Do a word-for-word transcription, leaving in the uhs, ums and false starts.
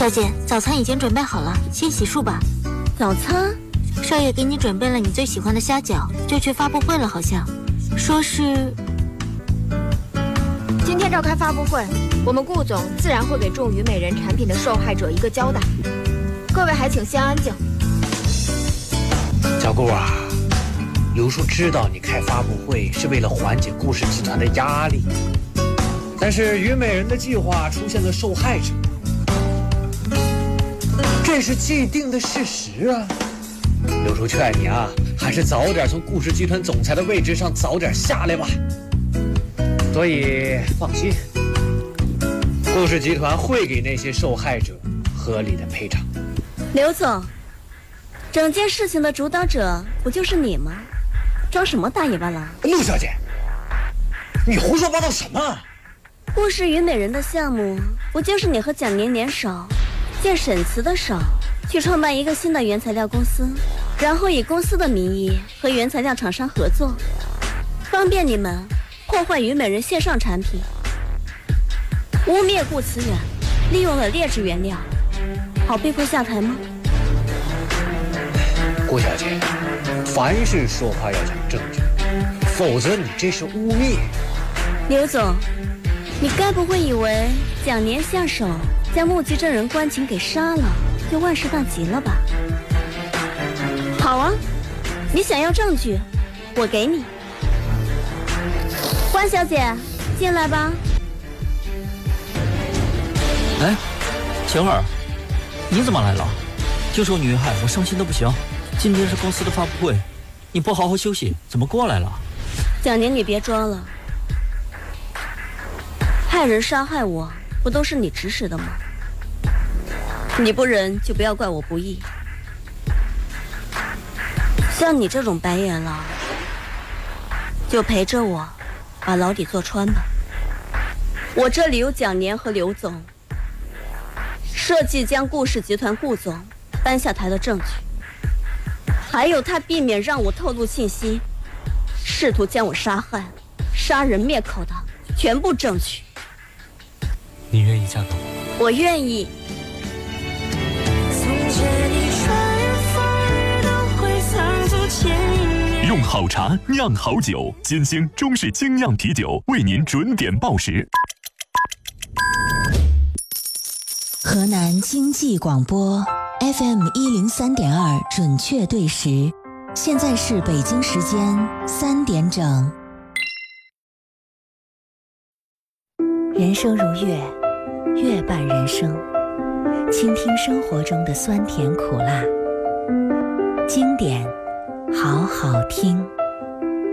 小姐，早餐已经准备好了，先洗漱吧。 早餐？ 少爷给你准备了你最喜欢的虾饺，就去发布会了，好像说是今天召开发布会，我们顾总自然会给众虞美人产品的受害者一个交代。各位还请先安静。 小顾啊，刘叔知道你开发布会是为了缓解顾氏集团的压力，但是虞美人的计划出现了受害者，这是既定的事实啊。刘叔劝你啊，还是早点从顾氏集团总裁的位置上早点下来吧。所以放心，顾氏集团会给那些受害者合理的赔偿。 刘总，整件事情的主导者不就是你吗？装什么大尾巴狼？ 陆小姐，你胡说八道什么？ 顾氏虞美人的项目不就是你和蒋年联手，借沈慈的手去创办一个新的原材料公司，然后以公司的名义和原材料厂商合作，方便你们破坏虞美人线上产品，污蔑顾慈远利用了劣质原料，好被迫下台吗？ 顾小姐，凡是说话要讲证据，否则你这是污蔑。 刘总，你该不会以为蒋年下手将目击证人关晴给杀了就万事大吉了吧？好啊，你想要证据，我给你。关小姐，进来吧。 哎，晴儿，你怎么来了？就受女害，我伤心的不行。今天是公司的发布会，你不好好休息，怎么过来了？ 蒋年，你别装了，害人杀害我，不都是你指使的吗？你不仁就不要怪我不义。像你这种白眼狼，就陪着我把牢底坐穿吧。我这里有蒋年和刘总设计将顾氏集团顾总搬下台的证据，还有他避免让我透露信息，试图将我杀害、杀人灭口的全部证据。 你愿意嫁给我？ 我愿意。 用好茶酿好酒，金星中式精酿啤酒为您准点报时。 河南经济广播 F M 一零三点二准确对时，现在是北京时间三点整。人生如月，月伴人生，倾听生活中的酸甜苦辣，经典好好听。